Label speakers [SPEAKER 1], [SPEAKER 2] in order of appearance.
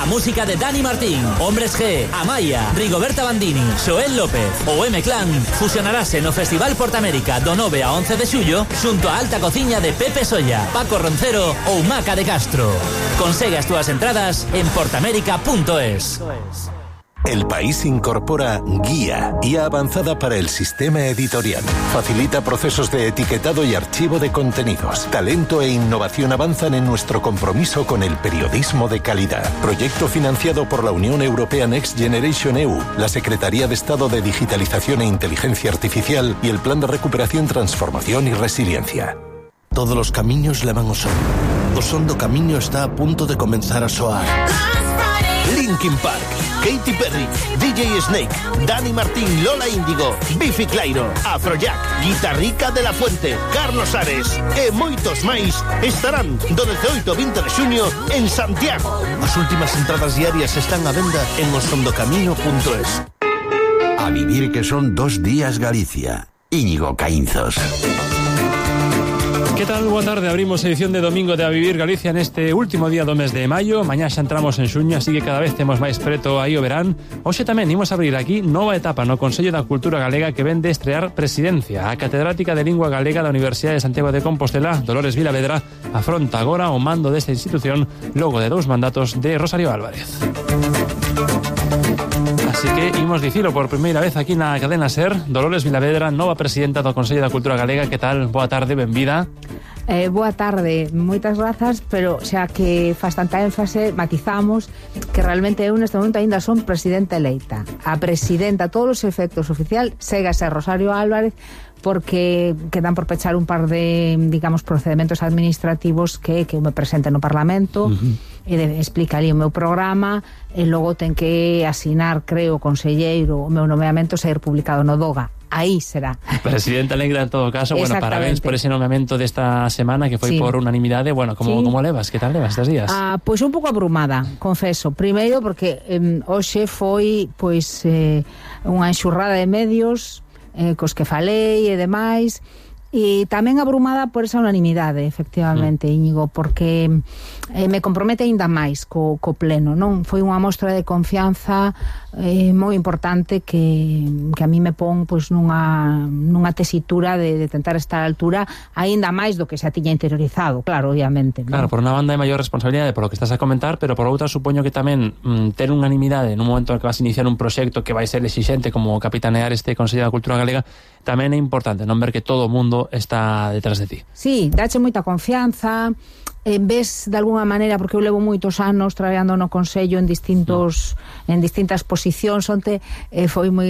[SPEAKER 1] A música de Dani Martín, Hombres G, Amaya, Rigoberta Bandini, Xoel López ou M-Clan fusionarase no Festival Portamérica do 9 a 11 de xullo xunto a Alta Cociña de Pepe Solla, Paco Roncero ou Maca de Castro. Consegue as túas entradas en portamérica.es.
[SPEAKER 2] El País incorpora Guía avanzada para el sistema editorial. Facilita procesos de etiquetado y archivo de contenidos. Talento e innovación avanzan en nuestro compromiso con el periodismo de calidad. Proyecto financiado por la Unión Europea Next Generation EU, la Secretaría de Estado de Digitalización e Inteligencia Artificial y el Plan de Recuperación, Transformación y Resiliencia.
[SPEAKER 3] Todos los camiños levan ao son. O son do camiño está a punto de comenzar a soar. Linkin Park, Katy Perry, DJ Snake, Dani Martín, Lola Índigo, Biffy Clyro, Afrojack, Guitarrica de la Fuente, Carlos Ares e moitos máis estarán do 18 ao 20 de xuño en Santiago. As últimas entradas diarias están a venda en osondocamino.es.
[SPEAKER 4] A vivir que son 2 días Galicia. Íñigo Caínzos.
[SPEAKER 5] ¿Qué tal? Boa tarde, abrimos edición de domingo de A Vivir Galicia neste último día do mes de maio. Mañá xa entramos en xuño, así que cada vez temos máis preto aí o verán. Hoxe tamén imos abrir aquí nova etapa no Consello da Cultura Galega que ven de estrear presidencia. A catedrática de Lingua Galega da Universidade de Santiago de Compostela, Dolores Vilavedra, afronta agora o mando desta institución logo de 2 mandatos de Rosario Álvarez. Así que imos dicilo por primeira vez aquí na cadena SER. Dolores Vilavedra, nova presidenta do Consello da Cultura Galega. Que tal? Boa tarde, benvida.
[SPEAKER 6] Boa tarde, moitas grazas, pero xa que faz tanta énfase, matizamos que realmente eu neste momento ainda son presidenta eleita. A presidenta, todos os efectos oficial, segue a ser Rosario Álvarez, porque quedan por pechar un par de, digamos, procedimentos administrativos que eu me presente no Parlamento, e explica ali o meu programa, e logo ten que asinar, creo, o conselleiro, o meu nomeamento ser publicado no DOGA. Aí será.
[SPEAKER 5] Presidenta electa en todo caso, bueno, parabéns por ese nomeamento desta semana que foi por unanimidade. Bueno, como levas? Que tal levas estes días?
[SPEAKER 6] Pois un pouco abrumada, confeso. Primeiro porque hoxe foi pois unha enxurrada de medios cos que falei e demais, e tamén abrumada por esa unanimidade, efectivamente, Íñigo, porque me compromete ainda máis co pleno, non? Foi unha mostra de confianza moi importante que a mí me pon pois nunha tesitura de tentar estar á altura aínda máis do que xa tiña interiorizado, claro, obviamente, non?
[SPEAKER 5] Claro, por unha banda é maior responsabilidade por lo que estás a comentar, pero por outra supoño que tamén ter unanimidade nun momento en que vas a iniciar un proxecto que vai ser exixente como capitanear este Consello da Cultura Galega tamén é importante, non ver que todo o mundo está detrás de ti.
[SPEAKER 6] Sí, dache moita confianza, ves de alguna maneira, porque eu levo moitos anos traballando no Consello en distintas posicións, onte foi moi